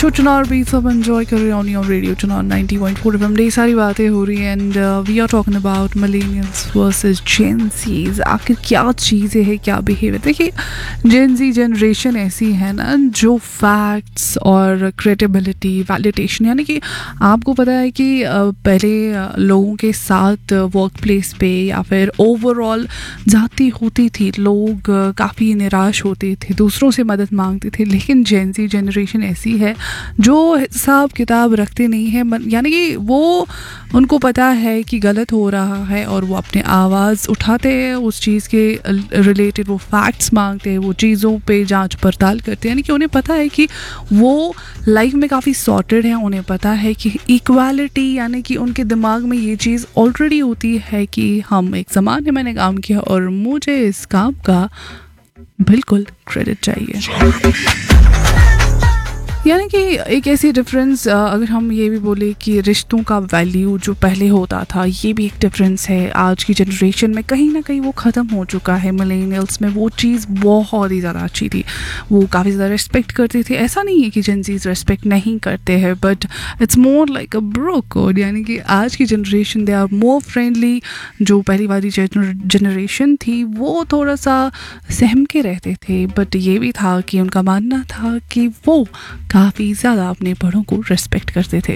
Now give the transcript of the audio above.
Show चुनाव भी सब एंजॉय कर रहे हैं ऑन योर रेडियो चुनाव 90.4 FM। ढेर सारी बातें हो रही हैं and we are talking about millennials versus Gen Zs. आखिर क्या चीज़ें हैं, क्या बिहेवियर। देखिए, जेन ज़ी जनरेशन ऐसी है ना जो फैक्ट्स और क्रेडिबिलिटी वैलिडेशन, यानी कि आपको पता है कि पहले लोगों के साथ वर्क प्लेस पे या फिर ओवरऑल जाती होती थी, लोग काफ़ी निराश होते थे, दूसरों से मदद मांगते थे। लेकिन जेन ज़ी जनरेशन ऐसी है जो हिसाब किताब रखते नहीं है, यानी कि वो उनको पता है कि गलत हो रहा है और वो अपने आवाज़ उठाते हैं, उस चीज़ के रिलेटेड वो फैक्ट्स मांगते हैं, वो चीज़ों पे जांच पड़ताल करते हैं। यानी कि उन्हें पता है कि वो लाइफ में काफ़ी सॉर्टेड हैं, उन्हें पता है कि इक्वालिटी, यानी कि उनके दिमाग में ये चीज़ ऑलरेडी होती है कि हम एक ज़माने में मैंने काम किया और मुझे इस काम का बिल्कुल क्रेडिट चाहिए। यानी कि एक ऐसी डिफरेंस, अगर हम ये भी बोले कि रिश्तों का वैल्यू जो पहले होता था, ये भी एक डिफरेंस है आज की जनरेशन में। कहीं ना कहीं वो ख़त्म हो चुका है। मिलेनियल्स में वो चीज़ बहुत ही ज़्यादा अच्छी थी, वो काफ़ी ज़्यादा रिस्पेक्ट करते थे। ऐसा नहीं है कि जेन ज़ीज़ रिस्पेक्ट नहीं करते हैं, but it's more like a bro code. यानी कि आज की generation they are more friendly. जो पहली वाली जनरेशन थी वो थोड़ा सा सहम के रहते थे, बट ये भी था कि उनका मानना था कि वो काफ़ी ज़्यादा अपने बड़ों को रिस्पेक्ट करते थे।